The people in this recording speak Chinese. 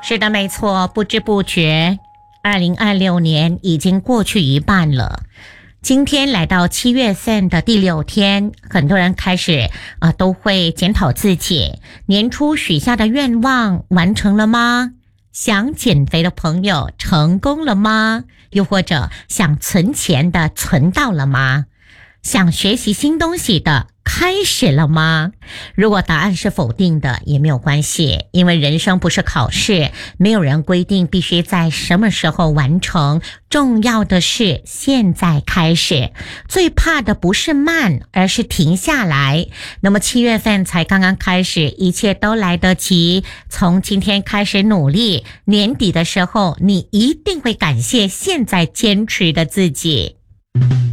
是的，没错，不知不觉2026年已经过去一半了。今天来到7月份的第6天，很多人开始都会检讨自己年初许下的愿望完成了吗？想减肥的朋友成功了吗？又或者想存钱的存到了吗？想学习新东西的开始了吗？如果答案是否定的也没有关系，因为人生不是考试，没有人规定必须在什么时候完成，重要的是现在开始。最怕的不是慢，而是停下来。那么7月份才刚刚开始，一切都来得及，从今天开始努力，年底的时候你一定会感谢现在坚持的自己。